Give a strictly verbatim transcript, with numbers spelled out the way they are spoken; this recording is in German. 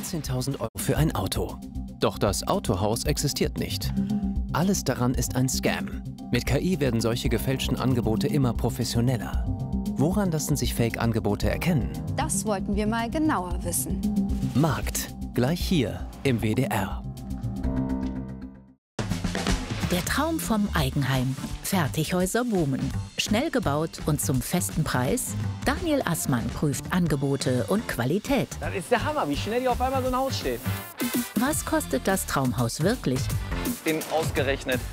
neunzehntausend Euro für ein Auto. Doch das Autohaus existiert nicht. Alles daran ist ein Scam. Mit K I werden solche gefälschten Angebote immer professioneller. Woran lassen sich Fake-Angebote erkennen? Das wollten wir mal genauer wissen. Markt. Gleich hier im W D R. Der Traum vom Eigenheim. Fertighäuser boomen. Schnell gebaut und zum festen Preis? Daniel Assmann prüft Angebote und Qualität. Das ist der Hammer, wie schnell hier auf einmal so ein Haus steht. Was kostet das Traumhaus wirklich? In ausgerechnet